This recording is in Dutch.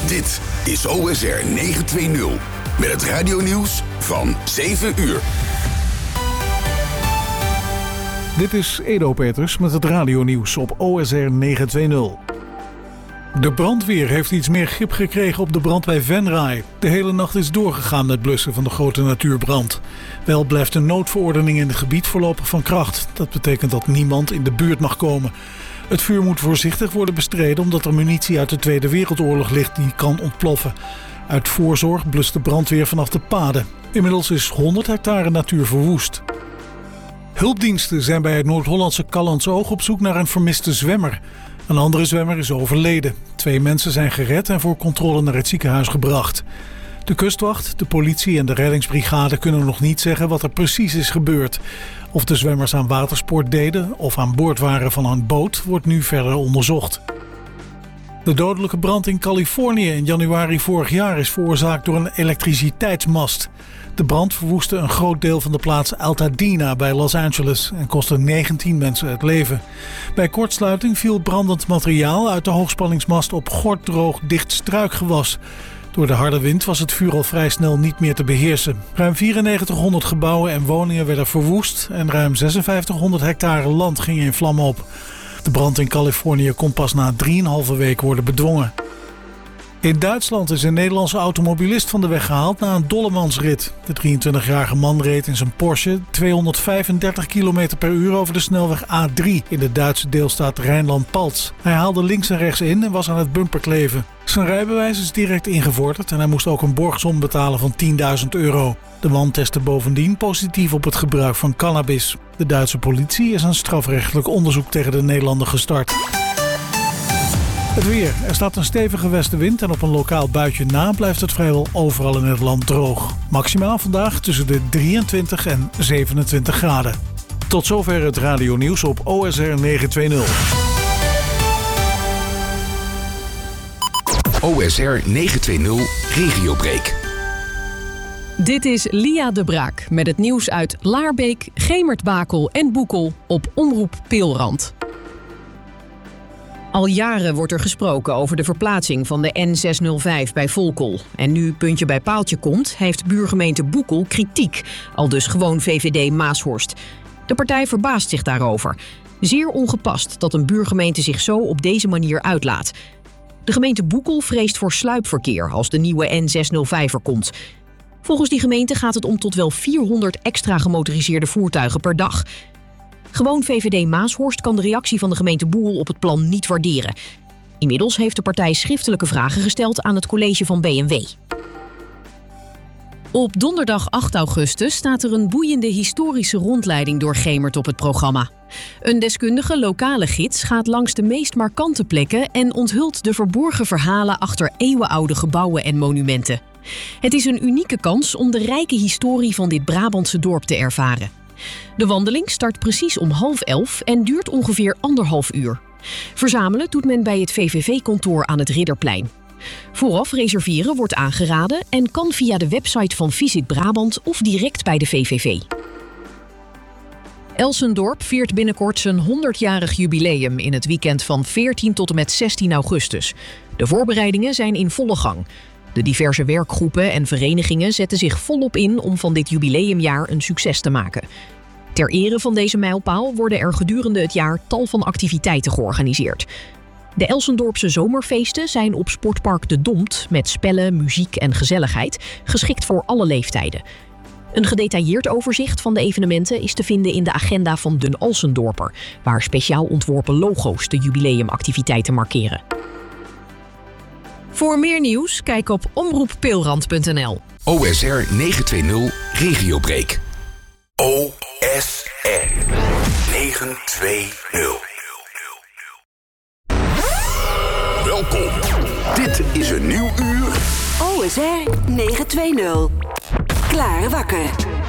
Dit is OSR 920 met het radionieuws van 7 uur. Dit is Edo Peters met het radionieuws op OSR 920. De brandweer heeft iets meer grip gekregen op de brand bij Venray. De hele nacht is doorgegaan met blussen van de grote natuurbrand. Wel blijft de noodverordening in het gebied voorlopig van kracht. Dat betekent dat niemand in de buurt mag komen. Het vuur moet voorzichtig worden bestreden omdat er munitie uit de Tweede Wereldoorlog ligt die kan ontploffen. Uit voorzorg blust de brandweer vanaf de paden. Inmiddels is 100 hectare natuur verwoest. Hulpdiensten zijn bij het Noord-Hollandse Callantsoog op zoek naar een vermiste zwemmer. Een andere zwemmer is overleden. 2 mensen zijn gered en voor controle naar het ziekenhuis gebracht. De kustwacht, de politie en de reddingsbrigade kunnen nog niet zeggen wat er precies is gebeurd. Of de zwemmers aan watersport deden of aan boord waren van een boot wordt nu verder onderzocht. De dodelijke brand in Californië in januari vorig jaar is veroorzaakt door een elektriciteitsmast. De brand verwoestte een groot deel van de plaats Altadena bij Los Angeles en kostte 19 mensen het leven. Bij kortsluiting viel brandend materiaal uit de hoogspanningsmast op gorddroog dicht struikgewas. Door de harde wind was het vuur al vrij snel niet meer te beheersen. Ruim 9400 gebouwen en woningen werden verwoest en ruim 5600 hectare land ging in vlammen op. De brand in Californië kon pas na 3,5 week worden bedwongen. In Duitsland is een Nederlandse automobilist van de weg gehaald na een dollemansrit. De 23-jarige man reed in zijn Porsche 235 km per uur over de snelweg A3 in de Duitse deelstaat Rijnland-Palts. Hij haalde links en rechts in en was aan het bumperkleven. Zijn rijbewijs is direct ingevorderd en hij moest ook een borgsom betalen van €10.000. De man testte bovendien positief op het gebruik van cannabis. De Duitse politie is een strafrechtelijk onderzoek tegen de Nederlander gestart. Het weer. Er staat een stevige westenwind en op een lokaal buitje na blijft het vrijwel overal in het land droog. Maximaal vandaag tussen de 23 en 27 graden. Tot zover het radionieuws op OSR 920. OSR 920 Regiobreak. Dit is Lia de Braak met het nieuws uit Laarbeek, Gemert-Bakel en Boekel op Omroep Peelrand. Al jaren wordt er gesproken over de verplaatsing van de N605 bij Volkel. En nu puntje bij paaltje komt, heeft buurgemeente Boekel kritiek. Aldus gewoon VVD Maashorst. De partij verbaast zich daarover. Zeer ongepast dat een buurgemeente zich zo op deze manier uitlaat. De gemeente Boekel vreest voor sluipverkeer als de nieuwe N605 er komt. Volgens die gemeente gaat het om tot wel 400 extra gemotoriseerde voertuigen per dag. Gewoon VVD Maashorst kan de reactie van de gemeente Boel op het plan niet waarderen. Inmiddels heeft de partij schriftelijke vragen gesteld aan het college van BMW. Op donderdag 8 augustus staat er een boeiende historische rondleiding door Gemert op het programma. Een deskundige lokale gids gaat langs de meest markante plekken en onthult de verborgen verhalen achter eeuwenoude gebouwen en monumenten. Het is een unieke kans om de rijke historie van dit Brabantse dorp te ervaren. De wandeling start precies om 10:30 en duurt ongeveer 1,5 uur. Verzamelen doet men bij het VVV-kantoor aan het Ridderplein. Vooraf reserveren wordt aangeraden en kan via de website van Visit Brabant of direct bij de VVV. Elsendorp viert binnenkort zijn 100-jarig jubileum in het weekend van 14 tot en met 16 augustus. De voorbereidingen zijn in volle gang. De diverse werkgroepen en verenigingen zetten zich volop in om van dit jubileumjaar een succes te maken. Ter ere van deze mijlpaal worden er gedurende het jaar tal van activiteiten georganiseerd. De Elsendorpse zomerfeesten zijn op sportpark De Domt met spellen, muziek en gezelligheid, geschikt voor alle leeftijden. Een gedetailleerd overzicht van de evenementen is te vinden in de agenda van Den Alsendorper, waar speciaal ontworpen logo's de jubileumactiviteiten markeren. Voor meer nieuws, kijk op omroeppeelrand.nl. OSR 920 Regiobreak. OSR 920. Welkom. Dit is een nieuw uur. OSR 920. Klaar wakker.